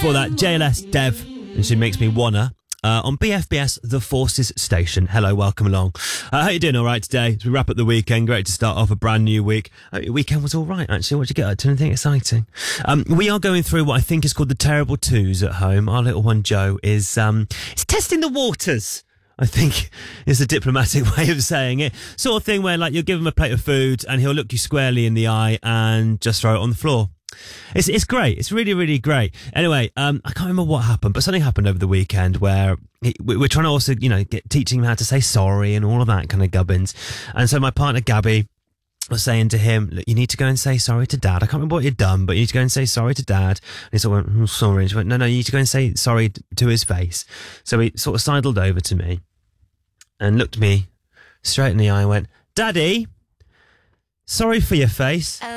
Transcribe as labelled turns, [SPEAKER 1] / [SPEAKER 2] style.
[SPEAKER 1] Before that, JLS Dev, and She Makes Me Wanna. On BFBS, The Forces Station. Hello, welcome along. How you doing all right today? As we wrap up the weekend, great to start off a brand new week. Your weekend was all right, actually. What did you get up to? Anything exciting? We are going through what I think is called the terrible twos at home. Our little one, Joe, is testing the waters, I think is a diplomatic way of saying it. Sort of thing where, like, you'll give him a plate of food and he'll look you squarely in the eye and just throw it on the floor. It's great. It's really, really great. Anyway, I can't remember what happened, but something happened over the weekend where we're trying to also, teaching him how to say sorry and all of that kind of gubbins. And so my partner, Gabby, was saying to him, look, you need to go and say sorry to Dad. I can't remember what you'd done, but you need to go and say sorry to Dad. And he sort of went, sorry. And she went, no, you need to go and say sorry to his face. So he sort of sidled over to me and looked me straight in the eye and went, Daddy, sorry for your face.